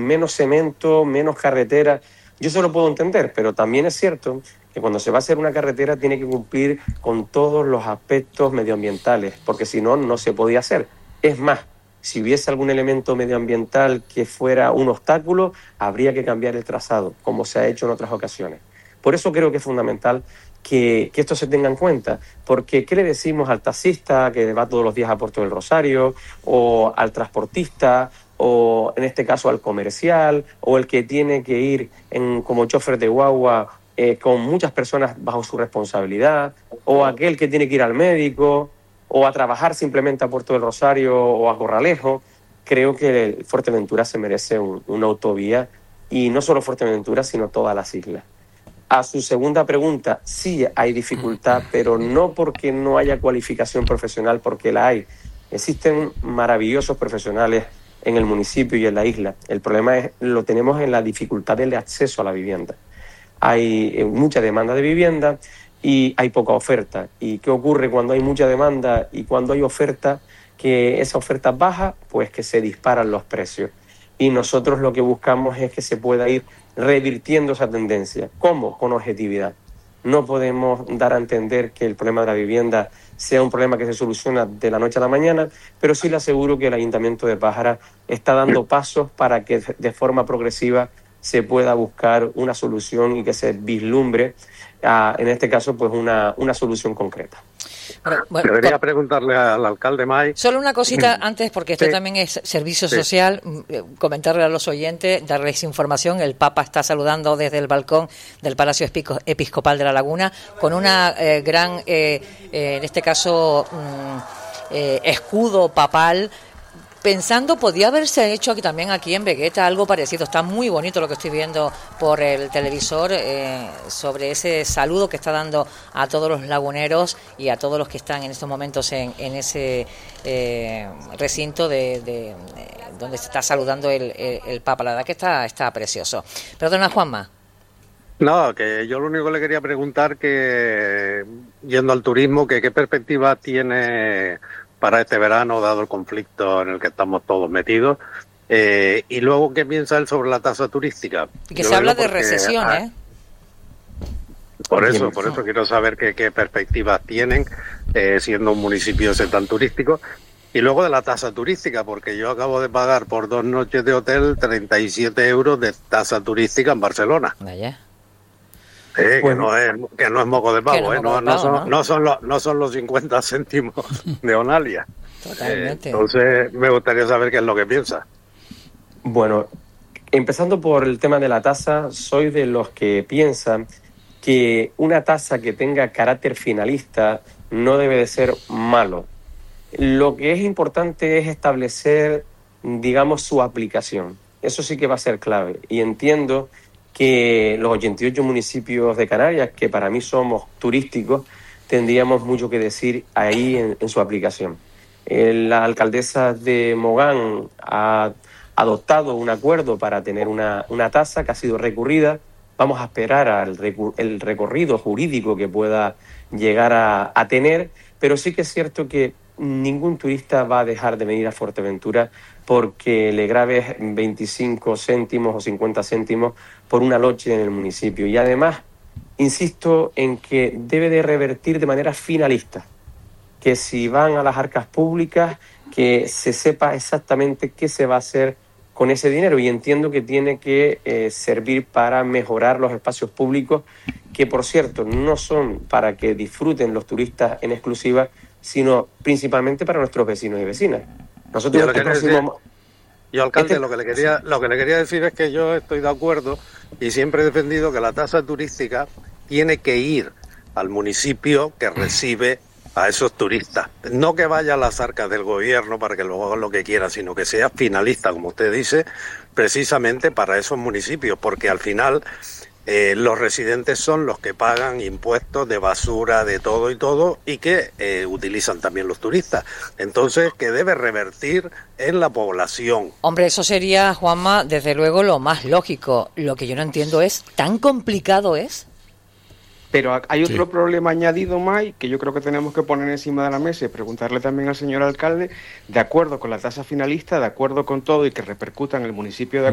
menos cemento, menos carretera. Yo eso lo puedo entender, pero también es cierto que cuando se va a hacer una carretera tiene que cumplir con todos los aspectos medioambientales, porque si no, no se podía hacer. Es más, si hubiese algún elemento medioambiental que fuera un obstáculo, habría que cambiar el trazado, como se ha hecho en otras ocasiones. Por eso creo que es fundamental que esto se tenga en cuenta, porque ¿qué le decimos al taxista que va todos los días a Puerto del Rosario, o al transportista, o en este caso al comercial, o el que tiene que ir como chofer de guagua con muchas personas bajo su responsabilidad, o aquel que tiene que ir al médico, o a trabajar simplemente a Puerto del Rosario o a Corralejo? Creo que Fuerteventura se merece una autovía, y no solo Fuerteventura, sino todas las islas. A su segunda pregunta, sí hay dificultad, pero no porque no haya cualificación profesional, porque la hay. Existen maravillosos profesionales en el municipio y en la isla. El problema lo tenemos en la dificultad del acceso a la vivienda. Hay mucha demanda de vivienda y hay poca oferta. ¿Y qué ocurre cuando hay mucha demanda y cuando hay oferta? Que esa oferta baja, pues que se disparan los precios. Y nosotros lo que buscamos es que se pueda ir revirtiendo esa tendencia. ¿Cómo? Con objetividad. No podemos dar a entender que el problema de la vivienda sea un problema que se soluciona de la noche a la mañana, pero sí le aseguro que el Ayuntamiento de Pájara está dando pasos para que de forma progresiva se pueda buscar una solución y que se vislumbre, en este caso, pues una solución concreta. Bueno, debería preguntarle al alcalde May. Solo una cosita antes, porque esto también es servicio social, comentarle a los oyentes, darles información. El Papa está saludando desde el balcón del Palacio Episcopal de La Laguna con una gran, en este caso, escudo papal. Pensando, podía haberse hecho aquí en Vegueta algo parecido. Está muy bonito lo que estoy viendo por el televisor sobre ese saludo que está dando a todos los laguneros y a todos los que están en estos momentos en ese recinto de donde se está saludando el Papa. La verdad que está precioso. Perdona, Juanma. No, que yo lo único que le quería preguntar, que yendo al turismo, que qué perspectiva tiene para este verano, dado el conflicto en el que estamos todos metidos, y luego qué piensa él sobre la tasa turística. Que se habla de recesión, Por eso quiero saber qué perspectivas tienen, siendo un municipio ese tan turístico. Y luego de la tasa turística, porque yo acabo de pagar por 2 noches de hotel 37 euros de tasa turística en Barcelona. Vaya. Que no es moco de pavo, no son los 50 céntimos de Onalia. Totalmente. Entonces me gustaría saber qué es lo que piensa. Bueno, empezando por el tema de la tasa, soy de los que piensan que una tasa que tenga carácter finalista no debe de ser malo. Lo que es importante es establecer, digamos, su aplicación. Eso sí que va a ser clave. Y entiendo que los 88 municipios de Canarias, que para mí somos turísticos, tendríamos mucho que decir ahí en su aplicación. La alcaldesa de Mogán ha adoptado un acuerdo para tener una tasa que ha sido recurrida. Vamos a esperar el recorrido jurídico que pueda llegar a tener, pero sí que es cierto que ningún turista va a dejar de venir a Fuerteventura porque le grabes 25 céntimos o 50 céntimos por una noche en el municipio. Y además, insisto en que debe de revertir de manera finalista, que si van a las arcas públicas, que se sepa exactamente qué se va a hacer con ese dinero. Y entiendo que tiene que servir para mejorar los espacios públicos, que por cierto no son para que disfruten los turistas en exclusiva, sino principalmente para nuestros vecinos y vecinas. Nosotros Yo, alcalde, lo que le quería decir es que yo estoy de acuerdo y siempre he defendido que la tasa turística tiene que ir al municipio que recibe a esos turistas. No que vaya a las arcas del gobierno para que luego hagan lo que quiera, sino que sea finalista, como usted dice, precisamente para esos municipios, porque al final los residentes son los que pagan impuestos de basura, de todo y que utilizan también los turistas. Entonces, que debe revertir en la población. Hombre, eso sería, Juanma, desde luego lo más lógico. Lo que yo no entiendo es, ¿tan complicado es? Pero hay otro problema añadido, May, que yo creo que tenemos que poner encima de la mesa y preguntarle también al señor alcalde, de acuerdo con la tasa finalista, de acuerdo con todo y que repercuta en el municipio de